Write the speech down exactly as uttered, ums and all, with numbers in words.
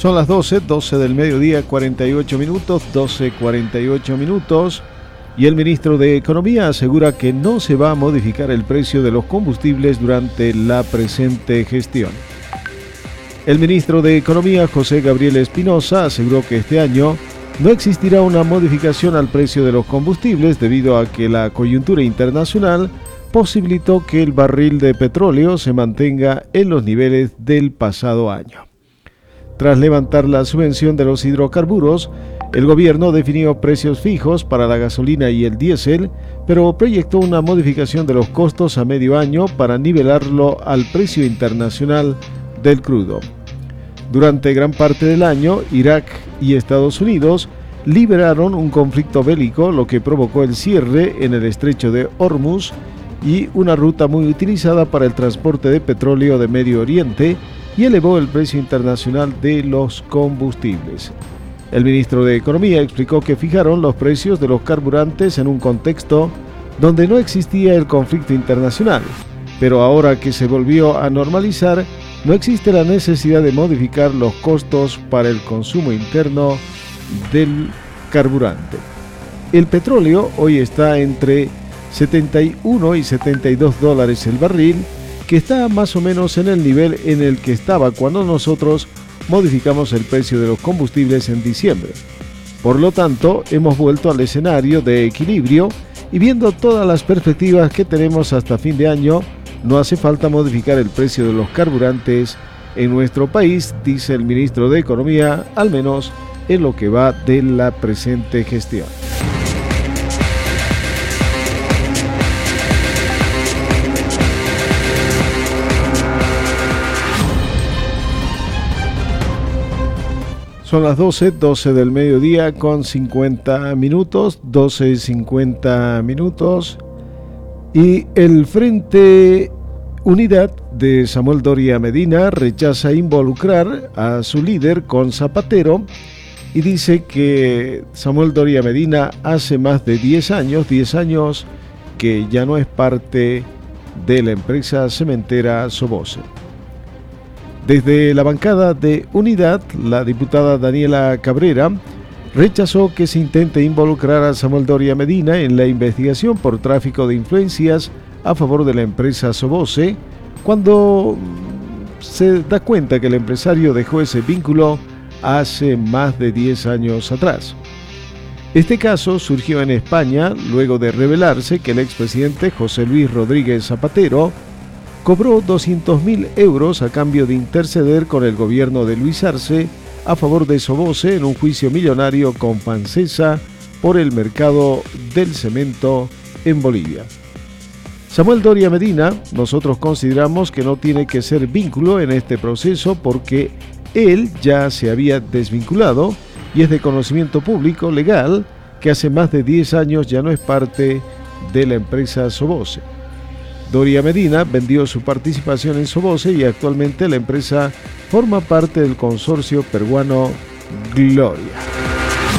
Son las doce, doce del mediodía, cuarenta y ocho minutos, doce cuarenta y ocho minutos, y el ministro de Economía asegura que no se va a modificar el precio de los combustibles durante la presente gestión. El ministro de Economía, José Gabriel Espinosa, aseguró que este año no existirá una modificación al precio de los combustibles debido a que la coyuntura internacional posibilitó que el barril de petróleo se mantenga en los niveles del pasado año. Tras levantar la subvención de los hidrocarburos, el gobierno definió precios fijos para la gasolina y el diésel, pero proyectó una modificación de los costos a medio año para nivelarlo al precio internacional del crudo. Durante gran parte del año, Irak y Estados Unidos liberaron un conflicto bélico, lo que provocó el cierre en el estrecho de Hormuz y una ruta muy utilizada para el transporte de petróleo de Medio Oriente, y elevó el precio internacional de los combustibles. El ministro de Economía explicó que fijaron los precios de los carburantes en un contexto donde no existía el conflicto internacional, pero ahora que se volvió a normalizar, no existe la necesidad de modificar los costos para el consumo interno del carburante. El petróleo hoy está entre setenta y uno y setenta y dos dólares el barril, que está más o menos en el nivel en el que estaba cuando nosotros modificamos el precio de los combustibles en diciembre. Por lo tanto, hemos vuelto al escenario de equilibrio y viendo todas las perspectivas que tenemos hasta fin de año, no hace falta modificar el precio de los carburantes en nuestro país, dice el ministro de Economía, al menos en lo que va de la presente gestión. Son las doce, doce del mediodía con cincuenta minutos, doce cincuenta minutos, y el Frente Unidad de Samuel Doria Medina rechaza involucrar a su líder con Zapatero y dice que Samuel Doria Medina hace más de diez años, diez años que ya no es parte de la empresa cementera Sobose. Desde la bancada de Unidad, la diputada Daniela Cabrera rechazó que se intente involucrar a Samuel Doria Medina en la investigación por tráfico de influencias a favor de la empresa Sobose, cuando se da cuenta que el empresario dejó ese vínculo hace más de diez años atrás. Este caso surgió en España luego de revelarse que el expresidente José Luis Rodríguez Zapatero cobró doscientos mil euros a cambio de interceder con el gobierno de Luis Arce a favor de Sobose en un juicio millonario con Pancesa por el mercado del cemento en Bolivia. Samuel Doria Medina, nosotros consideramos que no tiene que ser vínculo en este proceso porque él ya se había desvinculado y es de conocimiento público legal que hace más de diez años ya no es parte de la empresa Sobose. Doria Medina vendió su participación en Sobose y actualmente la empresa forma parte del consorcio peruano Gloria.